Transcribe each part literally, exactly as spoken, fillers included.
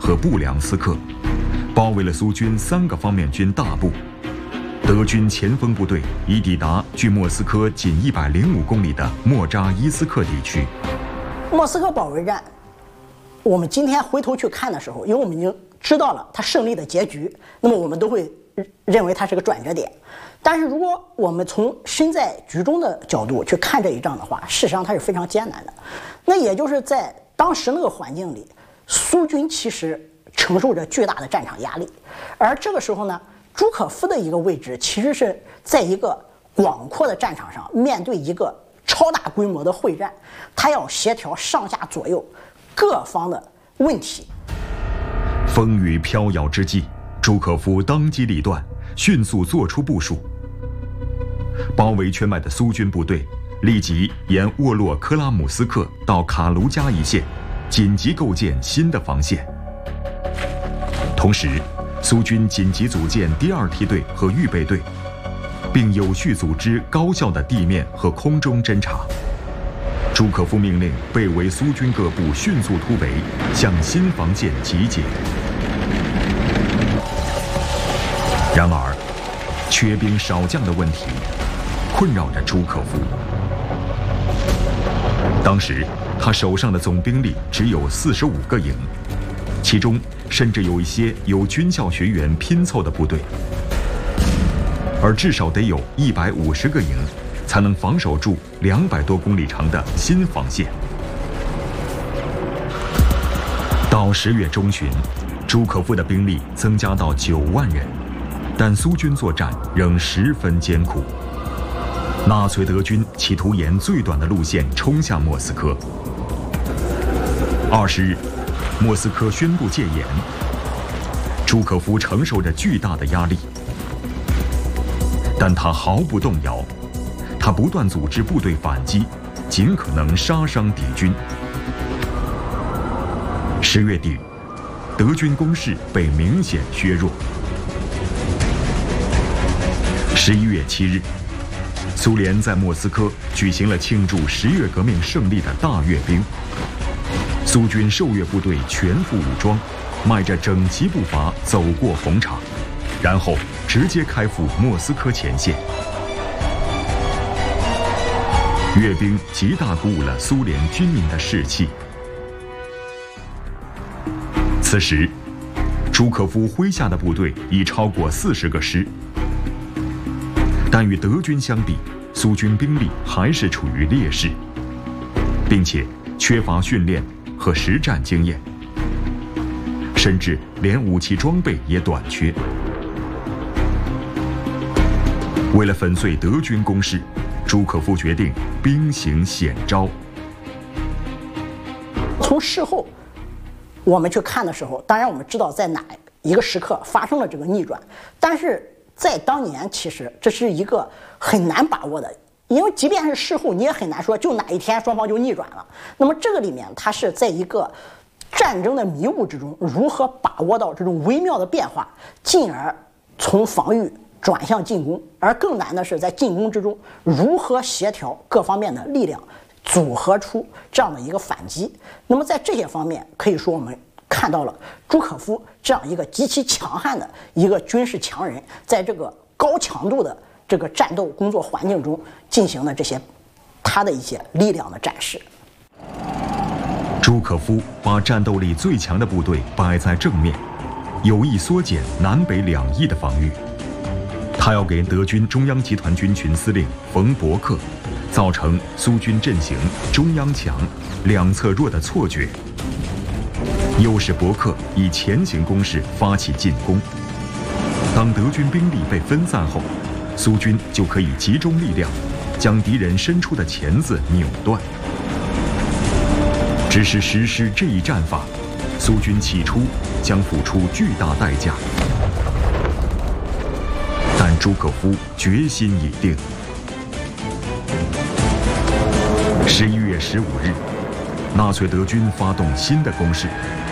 和布良斯克，包围了苏军三个方面军大部。德军前锋部队已抵达距莫斯科仅一百零五公里的莫扎伊斯克地区。 莫斯科保卫战，我们今天回头去看的时候，因为我们已经知道了它胜利的结局，那么我们都会认为它是个转折点。但是如果我们从身在局中的角度去看这一仗的话，事实上它是非常艰难的。那也就是在当时那个环境里，苏军其实承受着巨大的战场压力，而这个时候呢，朱可夫的一个位置其实是在一个广阔的战场上，面对一个超大规模的会战，他要协调上下左右各方的问题。 风雨飘摇之际，朱可夫当机立断，迅速做出部署。包围圈外的苏军部队立即沿沃洛克拉姆斯克到卡卢加一线紧急构建新的防线。同时，苏军紧急组建第二梯队和预备队，并有序组织高效的地面和空中侦察。朱可夫命令被围苏军各部迅速突围，向新防线集结。然而，缺兵少将的问题困扰着朱可夫。当时，他手上的总兵力只有四十五个营，其中甚至有一些由军校学员拼凑的部队，而至少得有一百五十个营，才能防守住两百多公里长的新防线。到十月中旬，朱可夫的兵力增加到九万人，但苏军作战仍十分艰苦。纳粹德军企图沿最短的路线冲向莫斯科。二十日，莫斯科宣布戒严，朱可夫承受着巨大的压力，但他毫不动摇，他不断组织部队反击，尽可能杀伤敌军。十月底，德军攻势被明显削弱。十一月七日，苏联在莫斯科举行了庆祝十月革命胜利的大阅兵。苏军受阅部队全副武装，迈着整齐步伐走过红场，然后直接开赴莫斯科前线。阅兵极大鼓舞了苏联军民的士气。此时，朱可夫麾下的部队已超过四十个师，但与德军相比，苏军兵力还是处于劣势，并且缺乏训练和实战经验，甚至连武器装备也短缺。为了粉碎德军攻势，朱可夫决定兵行险招。 从事后我们去看的时候，当然我们知道在哪一个时刻发生了这个逆转，但是在当年其实这是一个很难把握的，因为即便是事后你也很难说就哪一天双方就逆转了。那么这个里面它是在一个战争的迷雾之中，如何把握到这种微妙的变化，进而从防御转向进攻，而更难的是在进攻之中如何协调各方面的力量，组合出这样的一个反击。那么在这些方面，可以说我们看到了朱可夫这样一个极其强悍的一个军事强人，在这个高强度的这个战斗工作环境中进行了这些他的一些力量的展示。 朱可夫把战斗力最强的部队摆在正面，有意缩减南北两翼的防御。他要给德军中央集团军群司令冯伯克造成苏军阵型中央强、两侧弱的错觉，诱使伯克以前行攻势发起进攻。当德军兵力被分散后，苏军就可以集中力量，将敌人伸出的钳子扭断。只是实施这一战法，苏军起初将付出巨大代价。但朱可夫决心已定。十一月十五日，纳粹德军发动新的攻势。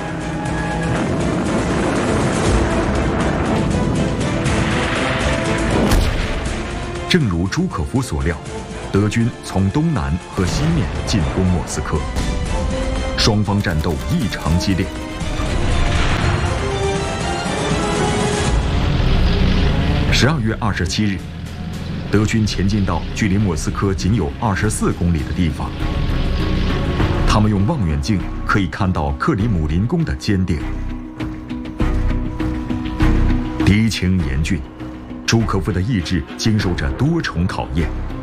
正如朱可夫所料，德军从东南和西面进攻莫斯科，双方战斗异常激烈。 十二月二十七日，德军前进到距离莫斯科仅有二十四公里的地方，他们用望远镜可以看到克里姆林宫的尖顶。敌情严峻，朱可夫的意志经受着多重考验。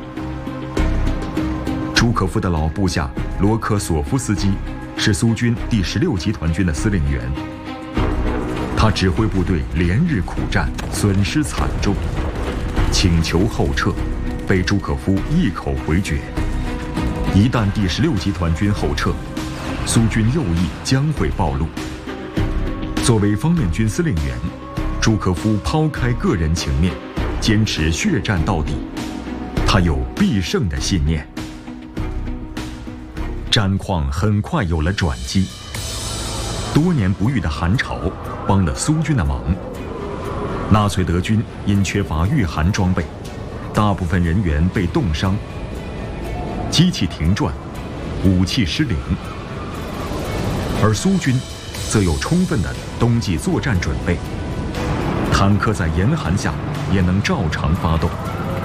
朱可夫的老部下罗科索夫斯基是苏军第十六集团军的司令员，他指挥部队连日苦战，损失惨重，请求后撤，被朱可夫一口回绝。一旦第十六集团军后撤，苏军右翼将会暴露。作为方面军司令员，朱可夫抛开个人情面，坚持血战到底。他有必胜的信念。战况很快有了转机。多年不遇的寒潮帮了苏军的忙。纳粹德军因缺乏御寒装备，大部分人员被冻伤，机器停转，武器失灵。而苏军则有充分的冬季作战准备，坦克在严寒下也能照常发动。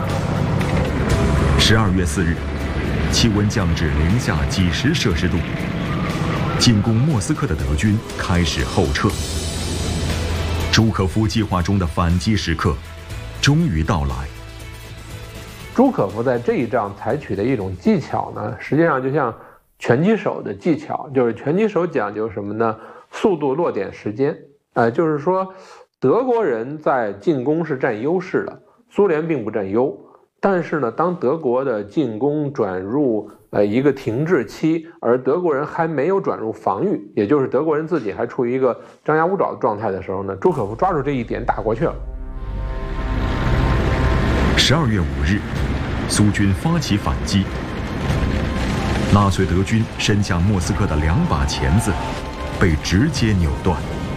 十二月四日，气温降至零下几十摄氏度，进攻莫斯科的德军开始后撤。朱可夫计划中的反击时刻终于到来。 朱可夫在这一仗采取的一种技巧呢，实际上就像拳击手的技巧，就是拳击手讲究什么呢？速度、落点、时间。呃，就是说，德国人在进攻是占优势的，苏联并不占优。但是呢，当德国的进攻转入呃一个停滞期，而德国人还没有转入防御，也就是德国人自己还处于一个张牙舞爪的状态的时候呢，朱可夫抓住这一点打过去了。 十二月五日，苏军发起反击，纳粹德军伸向莫斯科的两把钳子被直接扭断。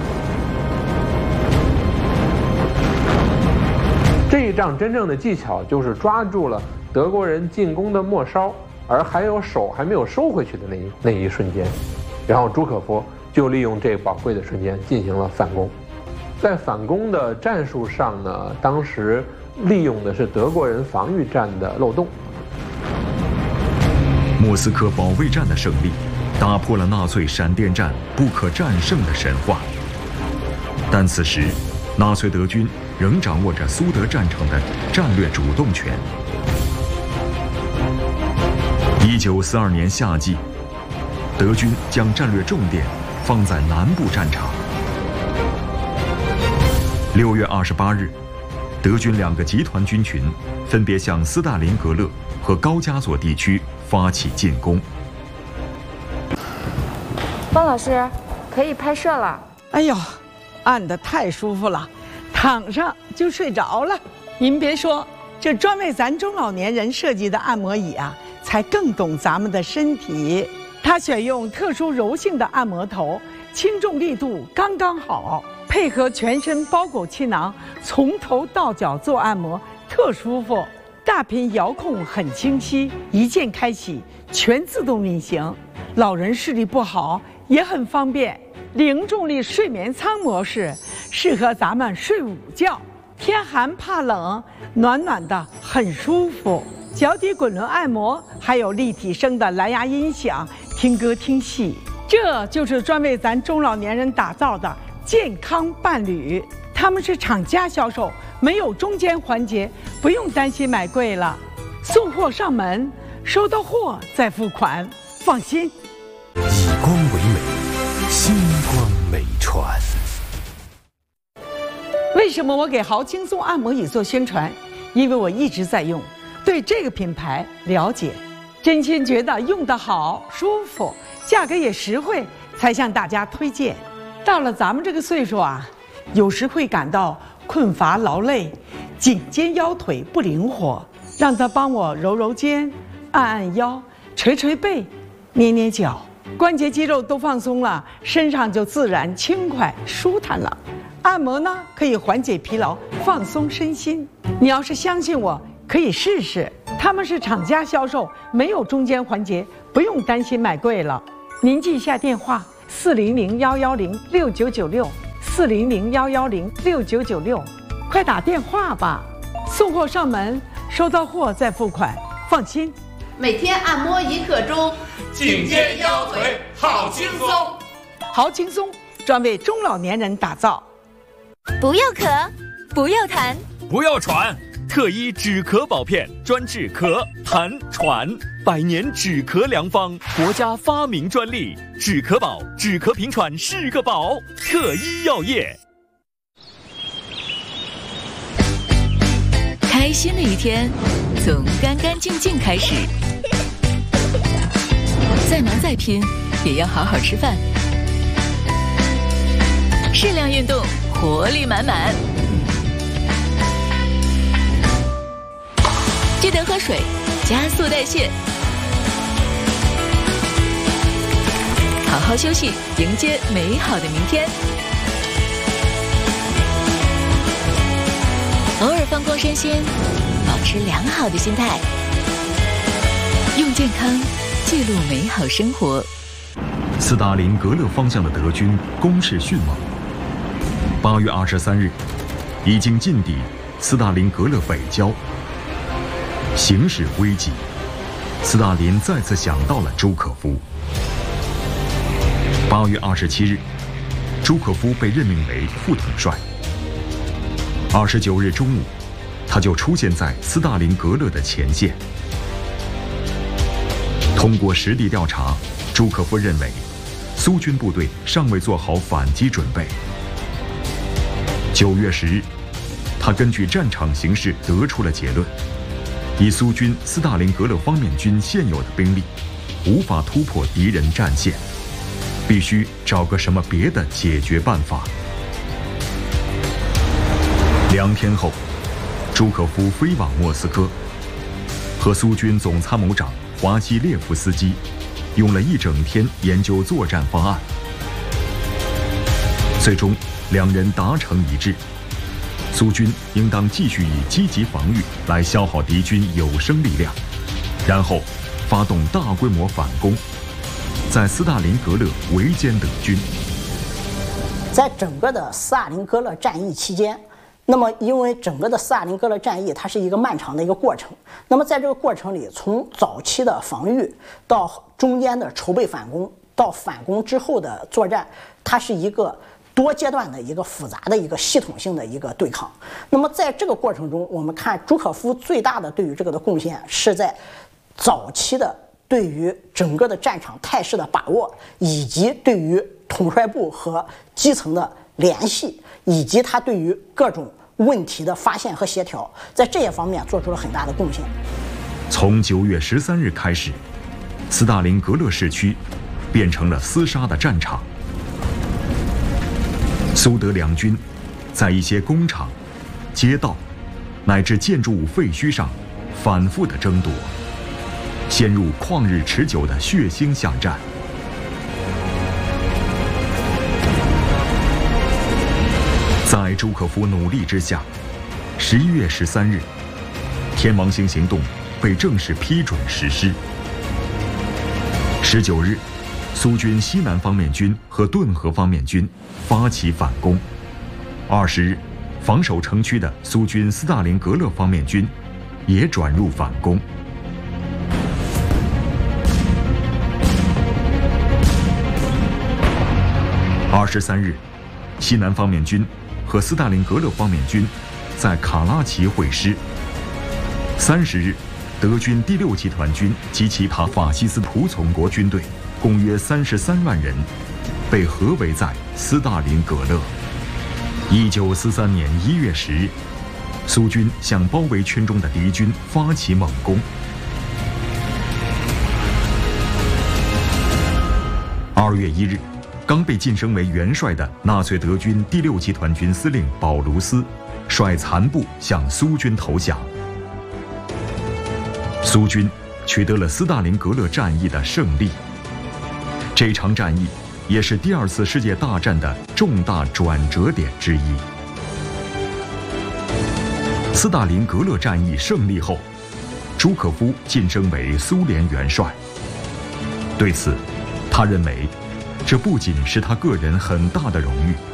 这一仗真正的技巧就是抓住了德国人进攻的末梢，而还有手还没有收回去的那一那一瞬间，然后朱可夫就利用这宝贵的瞬间进行了反攻。在反攻的战术上呢，当时利用的是德国人防御战的漏洞。 莫斯科保卫战的胜利，打破了纳粹闪电战不可战胜的神话。但此时，纳粹德军仍掌握着苏德战场的战略主动权。一九四二年夏季，德军将战略重点放在南部战场。六月二十八日，德军两个集团军群分别向斯大林格勒和高加索地区发起进攻。 方老师，可以拍摄了。 哎呦，按得太舒服了，躺上就睡着了。您别说，这专为咱中老年人设计的按摩椅啊，才更懂咱们的身体。它选用特殊柔性的按摩头，轻重力度刚刚好，配合全身包裹气囊，从头到脚做按摩，特舒服。大屏遥控很清晰，一键开启，全自动运行。老人视力不好也很方便。零重力睡眠舱模式适合咱们睡午觉，天寒怕冷，暖暖的很舒服。脚底滚轮按摩，还有立体声的蓝牙音响，听歌听戏。这就是专为咱中老年人打造的健康伴侣。他们是厂家销售，没有中间环节，不用担心买贵了。送货上门，收到货再付款，放心。 以光为美，星光美传。 为什么我给豪轻松按摩椅做宣传？因为我一直在用，对这个品牌了解，真心觉得用得好、舒服，价格也实惠，才向大家推荐。到了咱们这个岁数啊，有时会感到困乏劳累，颈肩腰腿不灵活，让他帮我揉揉肩，按按腰，捶捶背，捏捏脚，关节肌肉都放松了，身上就自然轻快舒坦了。按摩呢，可以缓解疲劳，放松身心。你要是相信我，可以试试。他们是厂家销售，没有中间环节，不用担心买贵了。您记一下电话：四零零幺幺零六九九六，四零零幺幺零六九九六。 快打电话吧，送货上门，收到货再付款，放心。 每天按摩一刻钟， 颈肩腰腿好轻松， 好轻松，专为中老年人打造。 不要咳，不要痰， 不要喘，特医止咳宝片专治咳、痰、喘，百年止咳良方，国家发明专利，止咳宝，止咳平喘是个宝。特医药业。 开心的一天从干干净净开始，再忙再拼也要好好吃饭，适量运动，活力满满。记得喝水，加速代谢，好好休息，迎接美好的明天。偶尔放光身心，保持良好的心态，用健康记录美好生活。 斯大林格勒方向的德军攻势迅猛。八月二十三日，已经进抵斯大林格勒北郊，形势危急。斯大林再次想到了朱可夫。八月二十七日，朱可夫被任命为副统帅。二十九日中午，他就出现在斯大林格勒的前线。通过实地调查，朱可夫认为，苏军部队尚未做好反击准备。九月十日，他根据战场形势得出了结论：以苏军斯大林格勒方面军现有的兵力，无法突破敌人战线，必须找个什么别的解决办法。两天后，朱可夫飞往莫斯科，和苏军总参谋长华西列夫斯基用了一整天研究作战方案。最终，两人达成一致：苏军应当继续以积极防御来消耗敌军有生力量，然后发动大规模反攻，在斯大林格勒围歼德军。 在整个的斯大林格勒战役期间，那么，因为整个的斯大林格勒战役，它是一个漫长的一个过程。那么，在这个过程里，从早期的防御到中间的筹备反攻，到反攻之后的作战，它是一个多阶段的一个复杂的一个系统性的一个对抗。那么，在这个过程中，我们看朱可夫最大的对于这个的贡献是在早期的对于整个的战场态势的把握，以及对于统帅部和基层的联系，以及他对于各种问题的发现和协调，在这些方面做出了很大的贡献。 从九月十三日开始，斯大林格勒市区变成了厮杀的战场。苏德两军在一些工厂、街道乃至建筑物废墟上反复的争夺，陷入旷日持久的血腥巷战。在朱可夫努力之下，十一月十三日，天王星行动被正式批准实施。十九日，苏军西南方面军和顿河方面军发起反攻。二十日，防守城区的苏军斯大林格勒方面军也转入反攻。二十三日，西南方面军和斯大林格勒方面军在卡拉奇会师。三十日，德军第六集团军及其他法西斯仆从国军队共约三十三万人，被合围在斯大林格勒。一九四三年一月十日，苏军向包围圈中的敌军发起猛攻。二月一日，刚被晋升为元帅的纳粹德军第六集团军司令保卢斯率残部向苏军投降。苏军取得了斯大林格勒战役的胜利。这场战役也是第二次世界大战的重大转折点之一。斯大林格勒战役胜利后，朱可夫晋升为苏联元帅。对此，他认为这不仅是他个人很大的荣誉，